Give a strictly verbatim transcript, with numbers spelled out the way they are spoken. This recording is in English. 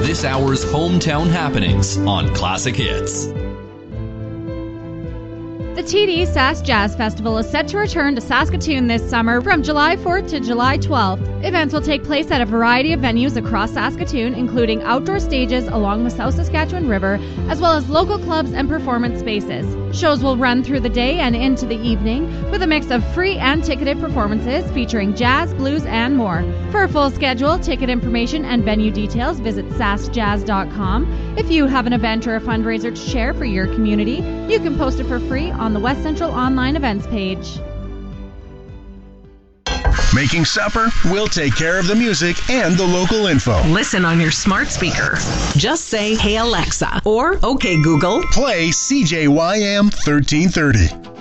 this hour's hometown happenings on Classic Hits. The T D Sask Jazz Festival is set to return to Saskatoon this summer from July fourth to July twelfth. Events will take place at a variety of venues across Saskatoon, including outdoor stages along the South Saskatchewan River, as well as local clubs and performance spaces. Shows will run through the day and into the evening, with a mix of free and ticketed performances featuring jazz, blues, and more. For a full schedule, ticket information, and venue details, visit sask jazz dot com. If you have an event or a fundraiser to share for your community, you can post it for free on the West Central Online Events page. Making supper? We'll take care of the music and the local info. Listen on your smart speaker. Just say, "Hey Alexa," or "Okay Google, play C J Y M thirteen thirty."